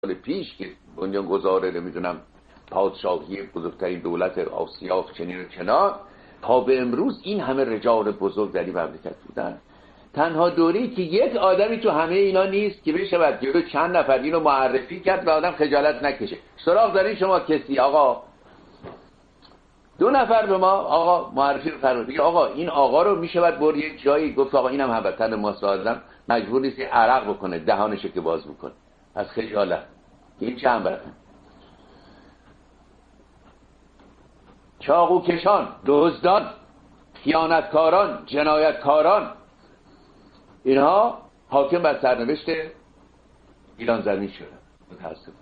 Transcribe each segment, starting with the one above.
پیش که بنیانگذار نمیدونم پادشاهی بزرگترین دولت آسیا چنین و چنان، تا به امروز این همه رجال بزرگ در این مملکت بودن. تنها دوری که یک آدمی تو همه اینا نیست که بشه بعد جلو چند نفر اینو معرفی کرد و آدم خجالت نکشه. سراغ دارین شما کسی آقا 2 نفر به ما آقا معرفی رو فرمودید، آقا این آقا رو میشه بعد برد یک جایی گفت آقا اینم هموطن ماست، آدم مجبور نیست عرق بکنه دهانشو که باز بکنه از خجالت. این چه هموطن؟ چاقوکشان، دزدان، خیانتکاران، جنایتکاران، اینها حاکم بر سرنوشت ایران زمین شدن متاسفانه.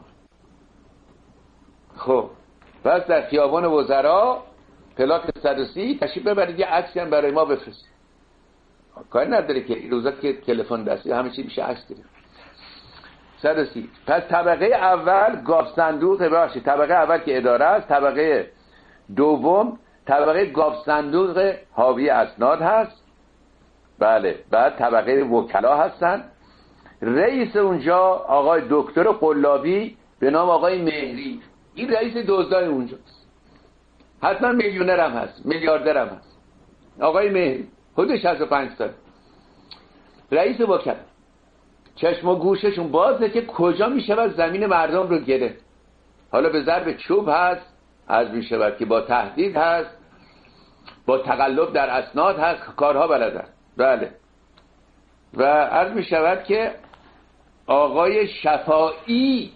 خب پس در خیابان وزرا پلاک 130 تشریف ببرید، یه عکسی هم برای ما بفرستید. کاری نداره که این روزا که تلفن دستی همه چی میشه عکس گرفت. 130. پس طبقه اول گاف صندوق، ببخشید طبقه اول که اداره است، طبقه دوم طبقه گاف صندوق حاوی اسناد هست. بله. بعد طبقه وکلا هستن. رئیس اونجا آقای دکتر قلابی به نام آقای مهری، این رئیس دزدای اونجاست. حتما میلیونر هم هست، میلیاردر هم هست. آقای مهری حدود 65 سال رئیس وکلا. چشم و گوششون بازه که کجا میشود زمین مردم رو گرفت. حالا به ضرب چوب هست، عرض میشود که با تهدید هست، با تقلب در اسناد هست، کارها بلدن. بله. و عرض میشود که آقای شفاعی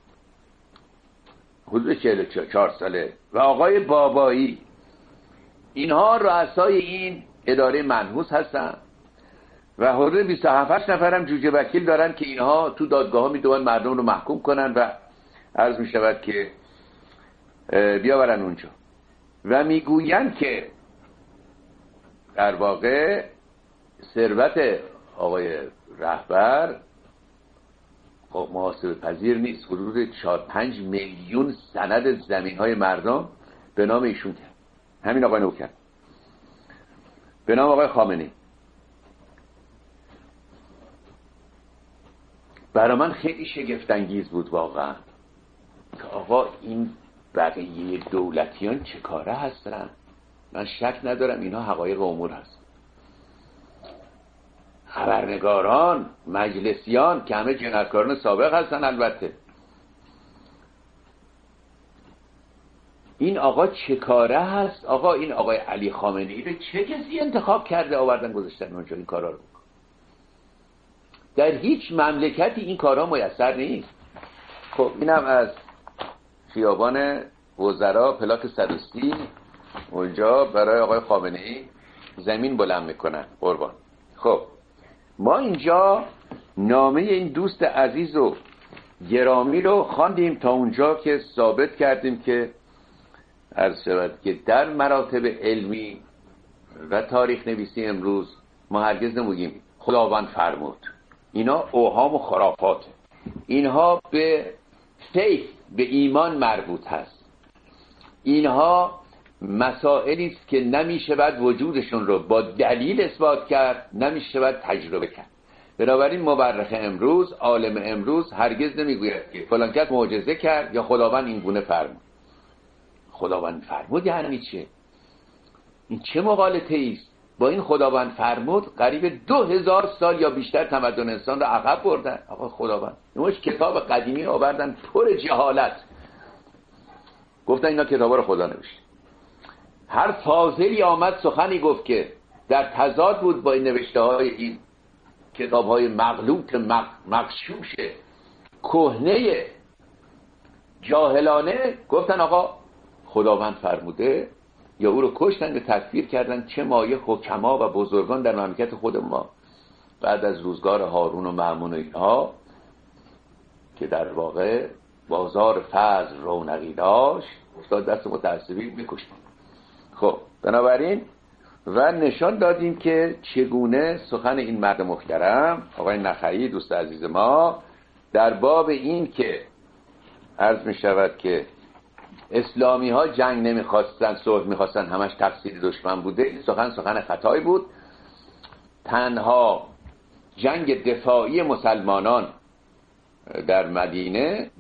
حدود 44 ساله و آقای بابایی، اینها رؤسای این اداره منحوس هستن و حدود 27 نفر هم جوجه وکیل دارن که اینها تو دادگاه ها میدونن مردم رو محکوم کنن و عرض میشود که بیاورن اونجا و میگوین که در واقع ثروت آقای رهبر محاسبه پذیر نیست. حدود 4-5 میلیون سند زمین های مردم به نام ایشون کرد. همین آقای نوکر به نام آقای خامنه‌ای. برای من خیلی شگفت انگیز بود واقعا که آقا این بقیه دولتیان چه کاره هستن. من شک ندارم اینها حقایق امور هست. خبرنگاران، مجلسیان که همه جنایتکاران سابق هستن البته. این آقا چه کاره هست؟ آقا این آقای علی خامنه‌ای رو چه کسی انتخاب کرده آوردن گذاشتن اونجا این کارا رو؟ در هیچ مملکتی این کارها میسر نیست. خب اینم از خیابان وزرا پلاک 130 اونجا برای آقای خامنه‌ای زمین بلند میکنن قربان. خب ما اینجا نامه این دوست عزیز و گرامی رو خواندیم تا اونجا که ثابت کردیم که عرض شود که در مراتب علمی و تاریخ نویسی امروز ما هرگز نمیگیم خداوند فرمود. اینا اوهام و خرافات، اینها به فیث، به ایمان مربوط هست. اینها مسائلی است که نمیشود وجودشون رو با دلیل اثبات کرد، نمیشود تجربه کرد. بنابراین مورخ امروز، عالم امروز هرگز نمیگوید که فلان کس معجزه کرد یا خداوند این گونه فرمود. خداوند فرمود یعنی چه؟ این چه مغالطه‌ای است؟ با این خداوند فرمود قریب 2000 سال یا بیشتر تمدن انسان رو عقب بردن. آقا خداوند اینوش کتاب قدیمی آوردن پر جهالت، گفتن اینا کتابا رو خدا نوشته. هر فاضلی آمد سخنی گفت که در تضاد بود با این نوشته های این کتاب های مغلوط مغشوش کهنه جاهلانه، گفتن آقا خداوند فرموده یا او رو کشتن به تکفیر کردن. چه مایه حکما و بزرگان در مملکت خود ما بعد از روزگار هارون و مأمون و اینها که در واقع بازار فضل رونقی داشت افتاد دست متعصبین میکشتن. خب بنابراین و نشان دادیم که چگونه سخن این مرد محترم آقای نخعی دوست عزیز ما در باب این که عرض می شود که اسلامی ها جنگ نمیخواستن صلح میخواستن همش تقصیر دشمن بوده، این سخن خطایی بود. تنها جنگ دفاعی مسلمانان در مدینه